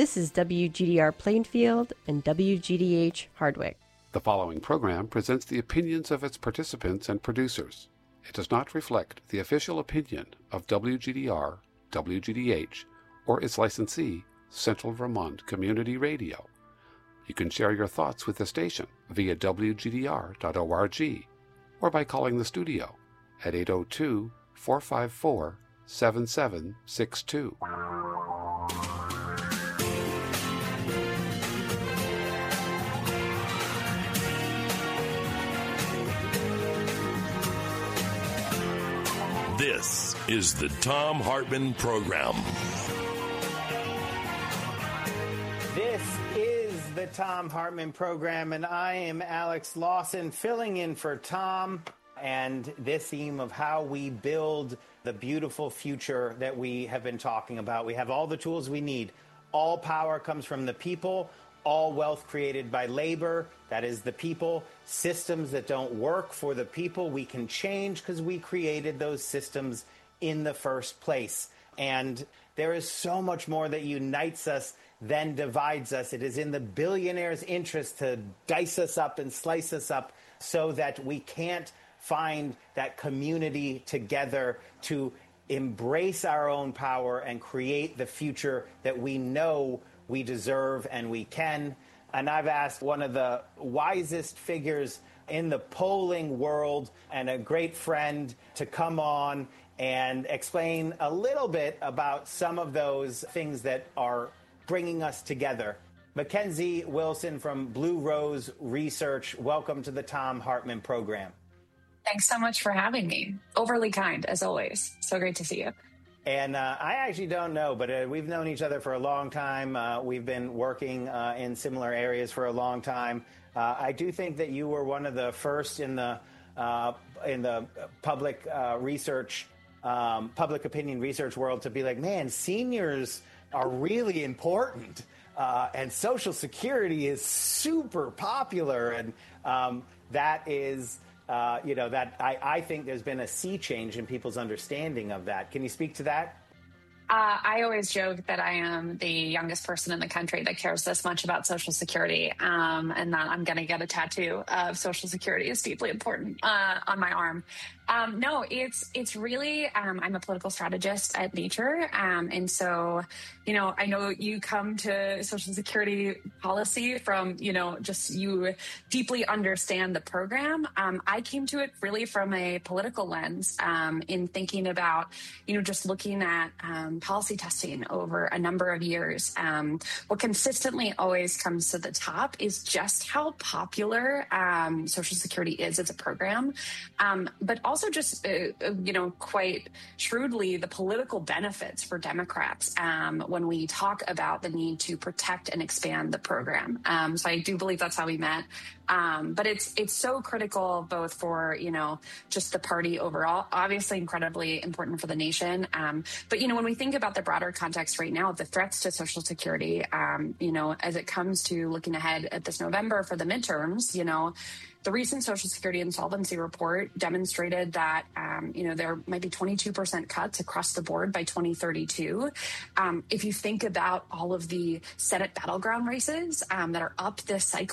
This is WGDR Plainfield and WGDH Hardwick. The following program presents the opinions of its participants and producers. It does not reflect the official opinion of WGDR, WGDH, or its licensee, Central Vermont Community Radio. You can share your thoughts with the station via WGDR.org or by calling the studio at 802-454-7762. This is the Thom Hartmann Program. This is the Thom Hartmann Program, and I am Alex Lawson, filling in for Tom, and this theme of how we build the beautiful future that we have been talking about. We have all the tools we need. All power comes from the people. All wealth created by labor, that is the people. Systems that don't work for the people, we can change because we created those systems in the first place. And there is so much more that unites us than divides us. It is in the billionaire's interest to dice us up and slice us up so that we can't find that community together to embrace our own power and create the future that we know we deserve and we can. And I've asked one of the wisest figures in the polling world and a great friend to come on and explain a little bit about some of those things that are bringing us together. Mackenzie Wilson from Blue Rose Research, welcome to the Thom Hartmann Program. Thanks so much for having me. Overly kind, as always. So great to see you. And I actually don't know, but we've known each other for a long time. We've been working in similar areas for a long time. I do think that you were one of the first in the public research, public opinion research world to be like, man, seniors are really important, and Social Security is super popular, and that is. I think there's been a sea change in people's understanding of that. Can you speak to that? I always joke that I am the youngest person in the country that cares this much about Social Security, and that I'm going to get a tattoo of Social Security is deeply important on my arm. No, it's really, I'm a political strategist at Nature. And so, I know you come to Social Security policy from, just you deeply understand the program. I came to it really from a political lens in thinking about, just looking at policy testing over a number of years. What consistently always comes to the top is just how popular Social Security is as a program, but also just quite shrewdly the political benefits for Democrats when we talk about the need to protect and expand the program. So I do believe that's how we met. But it's so critical both for, just the party overall, obviously incredibly important for the nation. But, when we think about the broader context right now, the threats to Social Security, as it comes to looking ahead at this November for the midterms, the recent Social Security insolvency report demonstrated that, there might be 22% cuts across the board by 2032. If you think about all of the Senate battleground races that are up this cycle,